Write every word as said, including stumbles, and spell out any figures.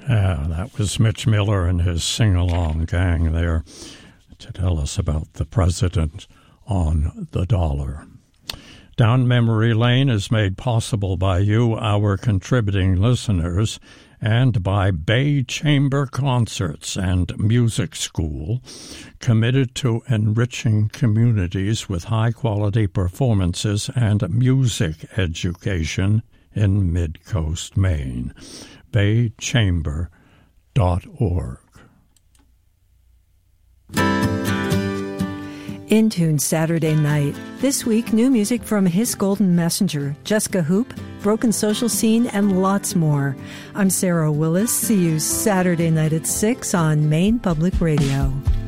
Yeah, that was Mitch Miller and his sing-along gang there to tell us about the president on the dollar. Down Memory Lane is made possible by you, our contributing listeners, and by Bay Chamber Concerts and Music School, committed to enriching communities with high-quality performances and music education in Mid-Coast, Maine. bay chamber dot org. In Tune Saturday night. This week, new music from His Golden Messenger, Jessica Hoop, Broken Social Scene, and lots more. I'm Sarah Willis. See you Saturday night at six on Maine Public Radio.